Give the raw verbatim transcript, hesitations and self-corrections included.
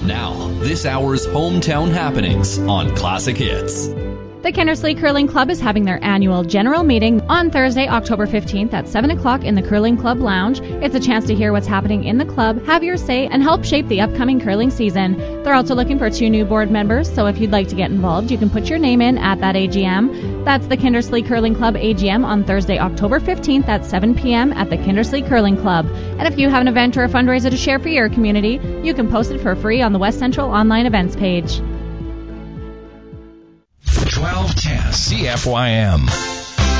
Now, this hour's hometown happenings on Classic Hits. The Kindersley Curling Club is having their annual general meeting on Thursday, October fifteenth at seven o'clock in the Curling Club Lounge. It's a chance to hear what's happening in the club, have your say, and help shape the upcoming curling season. They're also looking for two new board members, so if you'd like to get involved, you can put your name in at that A G M. That's the Kindersley Curling Club A G M on Thursday, October fifteenth at seven p.m. at the Kindersley Curling Club. And if you have an event or a fundraiser to share for your community, you can post it for free on the West Central online events page. twelve ten C F Y M.